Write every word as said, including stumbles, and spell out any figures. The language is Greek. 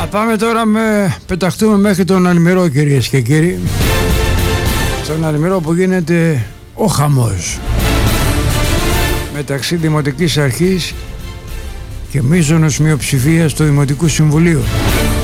πάμε τώρα με πεταχτούμε μέχρι τον Αλμυρό, κυρίες και κύριοι. Στον Αλμυρό που γίνεται ο χαμός μεταξύ Δημοτικής Αρχής και μείζωνος μειοψηφίας του Δημοτικού Συμβουλίου.